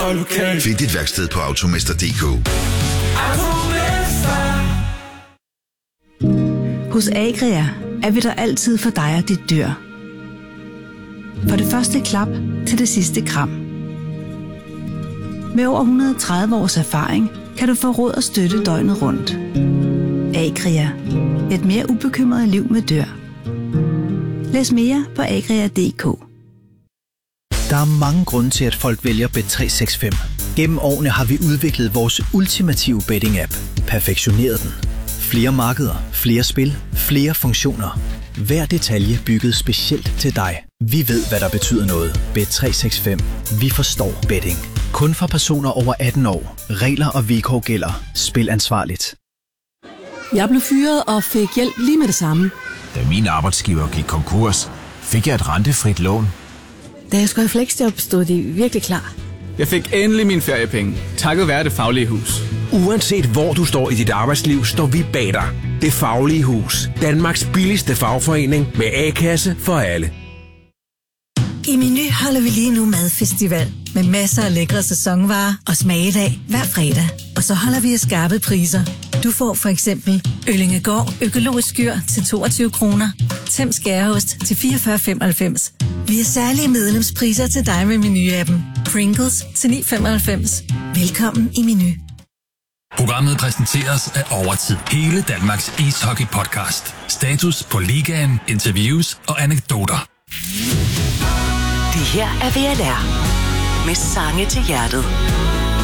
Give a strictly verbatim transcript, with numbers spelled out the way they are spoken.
og lokal. Find dit værksted på automester punktum d k. Hos Agria er vi der altid for dig og dit dyr. For det første klap til det sidste kram. Med over et hundrede og tredive års erfaring kan du få råd og støtte døgnet rundt. Agria. Et mere ubekymret liv med dyr. Læs mere på agria punktum d k. Der er mange grunde til, at folk vælger Bet tre seks fem. Gennem årene har vi udviklet vores ultimative betting-app. Perfektioneret den. Flere markeder, flere spil, flere funktioner. Hver detalje bygget specielt til dig. Vi ved, hvad der betyder noget. Bet tre seks fem. Vi forstår betting. Kun for personer over atten år. Regler og vilkår gælder. Spil ansvarligt. Jeg blev fyret og fik hjælp lige med det samme. Da min arbejdsgiver gik konkurs, fik jeg et rentefrit lån. Da jeg skulle i fleksjob, stod de virkelig klar. Jeg fik endelig mine feriepenge, takket være Det Faglige Hus. Uanset hvor du står i dit arbejdsliv, står vi bag dig. Det Faglige Hus. Danmarks billigste fagforening med A-kasse for alle. I Meny holder vi lige nu madfestival med masser af lækre sæsonvarer og smagedag hver fredag. Og så holder vi skarpe priser. Du får for eksempel Øllingegård økologisk skyr til toogtyve kroner, Tem skæreost til fireogfyrre femoghalvfems. Vi har særlige medlemspriser til dig med Meny-appen. Pringles til ni femoghalvfems. Velkommen i Meny. Programmet præsenteres af Overtid. Hele Danmarks ishockey-podcast. Status på ligaen, interviews og anekdoter. Det her er V L R med sange til hjertet.